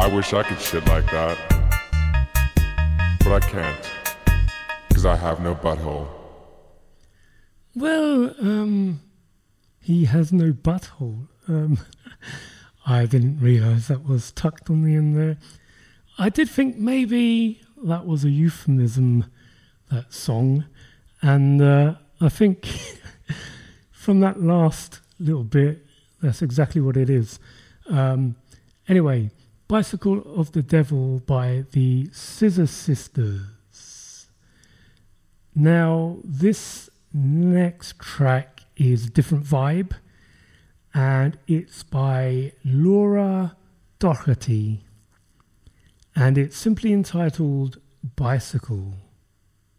I wish I could shit like that. But I can't. Because I have no butthole. Well, he has no butthole. I didn't realise that was tucked on the end there. I did think maybe that was a euphemism, that song. And I think from that last little bit, that's exactly what it is. Anyway, Bicycle of the Devil by the Scissor Sisters. Now, this next track is a different vibe, and it's by Laura Doherty, and it's simply entitled Bicycle.